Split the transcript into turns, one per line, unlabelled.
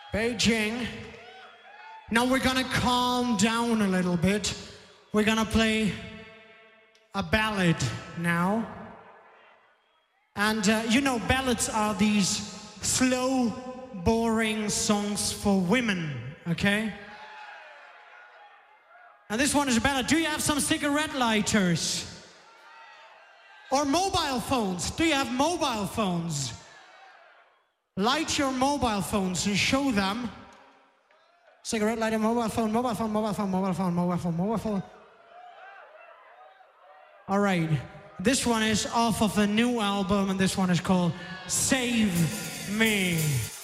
Beijing. Now we're gonna calm down a little bit. We're gonna play a ballad now. And you know, ballads are these slow, boring songs for women, okay? And this one is a ballad. Do you have some cigarette lighters? Or mobile phones? Do you have mobile phones? Light your mobile phones and show them. Cigarette lighter, mobile phone, mobile phone, mobile phone, mobile phone, mobile phone, mobile phone. All right, this one is off of a new album, and this one is called Save Me.